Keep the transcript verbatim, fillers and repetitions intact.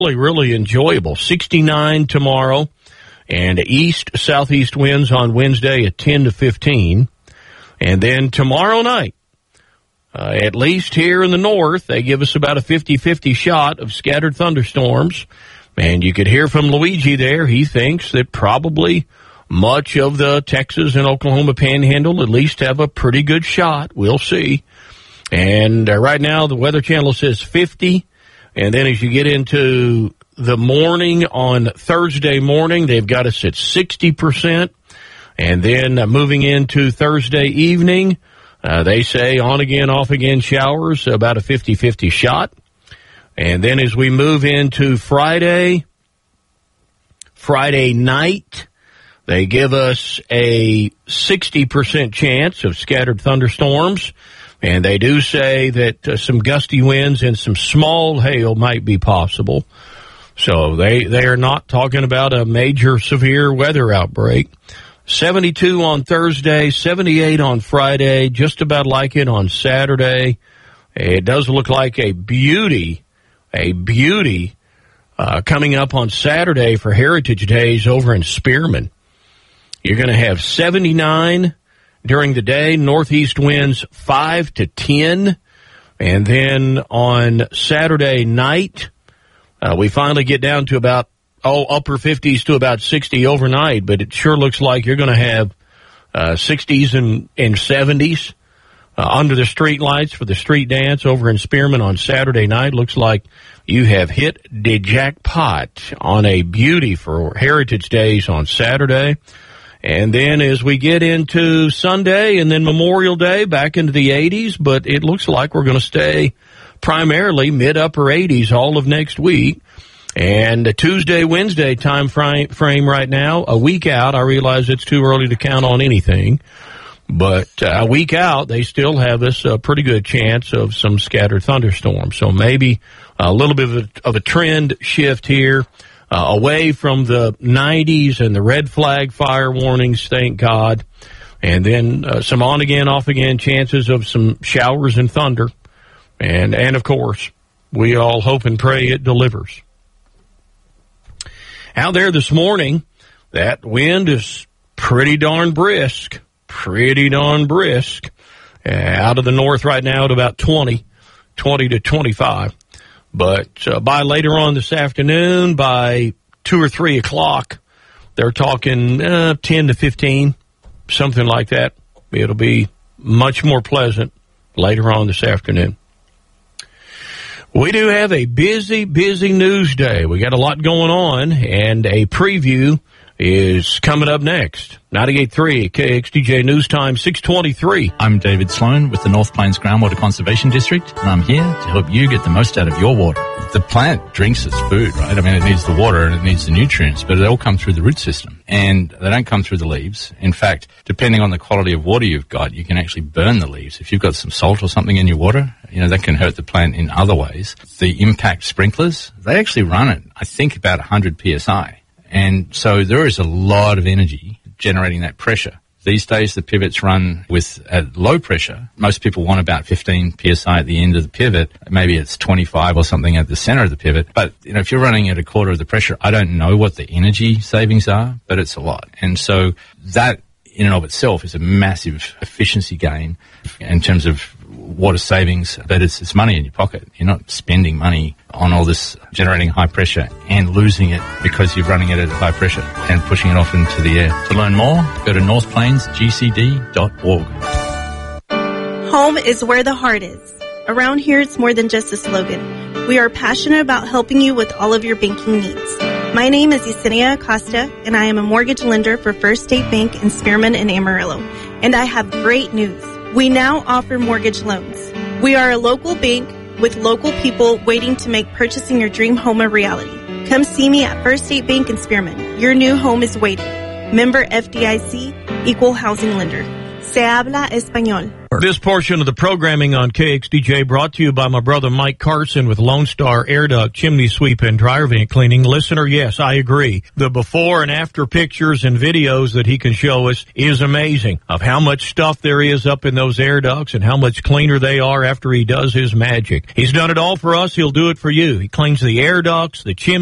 Really, really enjoyable. sixty-nine tomorrow, and east-southeast winds on Wednesday at ten to fifteen. And then tomorrow night, uh, at least here in the north, they give us about a fifty-fifty shot of scattered thunderstorms. And you could hear from Luigi there. He thinks that probably much of the Texas and Oklahoma panhandle at least have a pretty good shot. We'll see. And uh, right now, the Weather Channel says fifty. And then as you get into the morning on Thursday morning, they've got us at sixty percent. And then uh, moving into Thursday evening, uh, they say on again, off again showers, about a fifty-fifty shot. And then as we move into Friday, Friday night, they give us a sixty percent chance of scattered thunderstorms. And they do say that uh, some gusty winds and some small hail might be possible. So they, they are not talking about a major severe weather outbreak. seventy-two on Thursday, seventy-eight on Friday, just about like it on Saturday. It does look like a beauty, a beauty uh, coming up on Saturday for Heritage Days over in Spearman. You're going to have seventy-nine during the day, northeast winds five to ten. And then on Saturday night, uh, we finally get down to about, oh, upper fifties to about sixty overnight. But it sure looks like you're going to have uh, sixties and, and seventies uh, under the street lights for the street dance over in Spearman on Saturday night. Looks like you have hit the jackpot on a beauty for Heritage Days on Saturday. And then as we get into Sunday and then Memorial Day, back into the eighties, but it looks like we're going to stay primarily mid-upper eighties all of next week. And a Tuesday, Wednesday time frame, frame right now, a week out. I realize it's too early to count on anything, but uh, a week out, they still have us a pretty good chance of some scattered thunderstorms. So maybe a little bit of a, of a trend shift here. Uh, away from the nineties and the red flag fire warnings, thank God. And then uh, some on-again, off-again chances of some showers and thunder. And, and of course, we all hope and pray it delivers. Out there this morning, that wind is pretty darn brisk, pretty darn brisk. Uh, out of the north right now at about twenty, twenty to twenty-five. But uh, by later on this afternoon, by two or three o'clock, they're talking uh, ten to fifteen, something like that. It'll be much more pleasant later on this afternoon. We do have a busy, busy news day. We got a lot going on, and a preview is coming up next. ninety-eight point three K X D J News Time, six twenty-three. I'm David Sloan with the North Plains Groundwater Conservation District, and I'm here to help you get the most out of your water. The plant drinks its food, right? I mean, it needs the water and it needs the nutrients, but they all come through the root system, and they don't come through the leaves. In fact, depending on the quality of water you've got, you can actually burn the leaves. If you've got some salt or something in your water, you know, that can hurt the plant in other ways. The impact sprinklers, they actually run at, I think, about one hundred P S I. And so there is a lot of energy generating that pressure. These days, the pivots run with at low pressure. Most people want about fifteen P S I at the end of the pivot. Maybe it's twenty-five or something at the center of the pivot. But, you know, if you're running at a quarter of the pressure, I don't know what the energy savings are, but it's a lot. And so that in and of itself is a massive efficiency gain in terms of water savings, but it's, it's money in your pocket. You're not spending money on all this generating high pressure and losing it because you're running it at high pressure and pushing it off into the air. To learn more, go to north plains g c d dot org. Home is where the heart is. Around here, it's more than just a slogan. We are passionate about helping you with all of your banking needs. My name is Yesenia Acosta, and I am a mortgage lender for First State Bank in Spearman and Amarillo. And I have great news. We now offer mortgage loans. We are a local bank with local people waiting to make purchasing your dream home a reality. Come see me at First State Bank in Spearman. Your new home is waiting. Member F D I C, Equal Housing Lender. Se habla español. This portion of the programming on K X D J brought to you by my brother Mike Carson with Lone Star Air Duct, Chimney Sweep, and Dryer Vent Cleaning. Listener, yes, I agree. The before and after pictures and videos that he can show us is amazing of how much stuff there is up in those air ducts and how much cleaner they are after he does his magic. He's done it all for us. He'll do it for you. He cleans the air ducts, the chimney